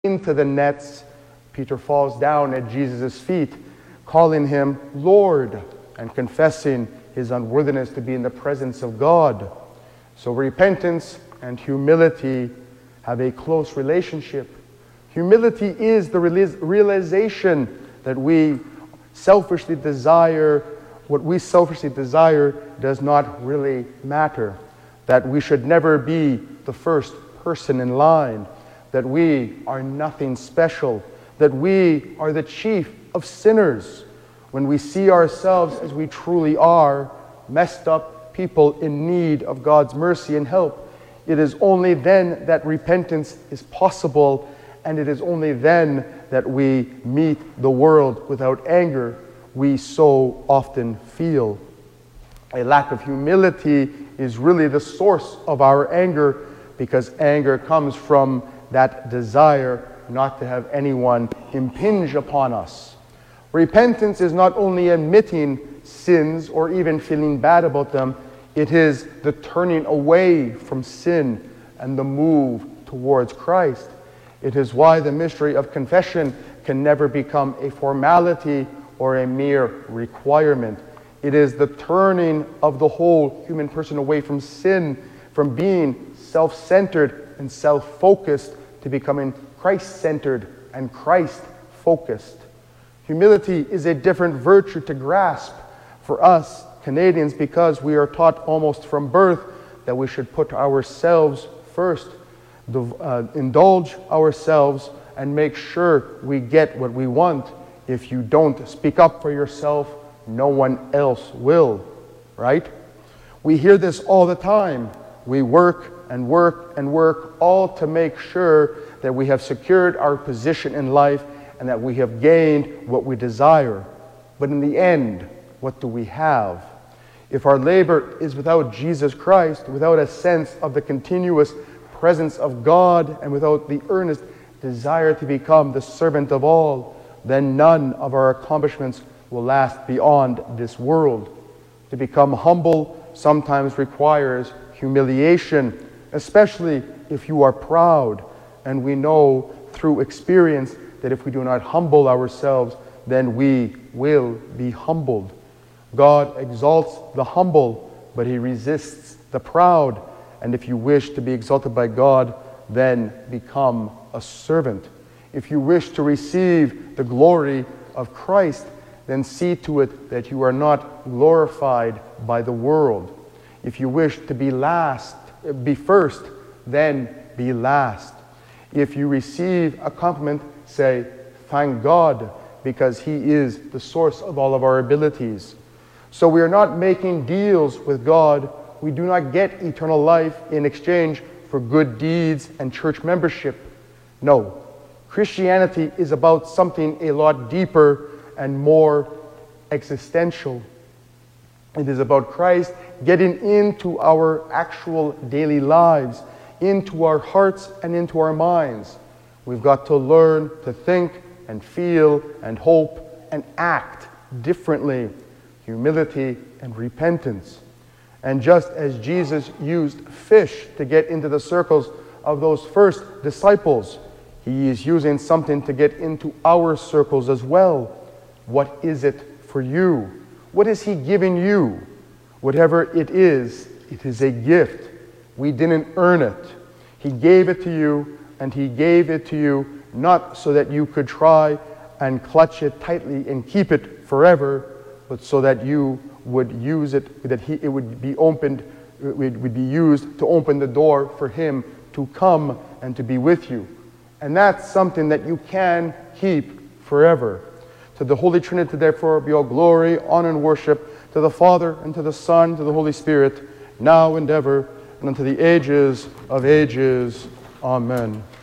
into the nets, Peter falls down at Jesus' feet, calling him Lord and confessing his unworthiness to be in the presence of God. So repentance and humility have a close relationship. Humility is the realization that we selfishly desire, what we selfishly desire does not really matter. That we should never be the first person in line. That we are nothing special. That we are the chief of sinners. When we see ourselves as we truly are, messed up people in need of God's mercy and help, it is only then that repentance is possible, and it is only then that we meet the world without anger we so often feel. A lack of humility is really the source of our anger, because anger comes from that desire not to have anyone impinge upon us. Repentance is not only admitting sins or even feeling bad about them, it is the turning away from sin and the move towards Christ. It is why the mystery of confession can never become a formality or a mere requirement. It is the turning of the whole human person away from sin, from being self-centered and self-focused to becoming Christ-centered and Christ-focused. Humility is a different virtue to grasp for us Canadians, because we are taught almost from birth that we should put ourselves first, indulge ourselves, and make sure we get what we want. If you don't speak up for yourself, no one else will, right? We hear this all the time. We work and work and work, all to make sure that we have secured our position in life and that we have gained what we desire. But in the end, what do we have? If our labor is without Jesus Christ, without a sense of the continuous presence of God, and without the earnest desire to become the servant of all, then none of our accomplishments will last beyond this world. To become humble sometimes requires humiliation, especially if you are proud. And we know through experience that if we do not humble ourselves, then we will be humbled. God exalts the humble, but he resists the proud. And if you wish to be exalted by God, then become a servant. If you wish to receive the glory of Christ, then see to it that you are not glorified by the world. If you wish to be first, then be last. If you receive a compliment, say, thank God, because he is the source of all of our abilities. So we are not making deals with God. We do not get eternal life in exchange for good deeds and church membership. No. Christianity is about something a lot deeper and more existential. It is about Christ getting into our actual daily lives, into our hearts and into our minds. We've got to learn to think and feel and hope and act differently. Humility and repentance. And just as Jesus used fish to get into the circles of those first disciples, he is using something to get into our circles as well. What is it for you? What is he giving you? Whatever it is a gift. We didn't earn it. He gave it to you, and he gave it to you not so that you could try and clutch it tightly and keep it forever, but so that you would use it, that it would be opened, it would be used to open the door for him to come and to be with you. And that's something that you can keep forever. To the Holy Trinity, therefore, be all glory, honor, and worship, to the Father, and to the Son, to the Holy Spirit, now and ever, and unto the ages of ages. Amen.